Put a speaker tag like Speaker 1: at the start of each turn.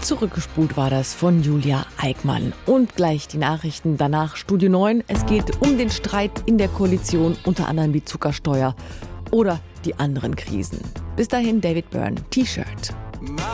Speaker 1: Zurückgespult war das von Julia Eickmann. Und gleich die Nachrichten, danach Studio 9. Es geht um den Streit in der Koalition, unter anderem die Zuckersteuer oder die anderen Krisen. Bis dahin David Byrne, T-Shirt.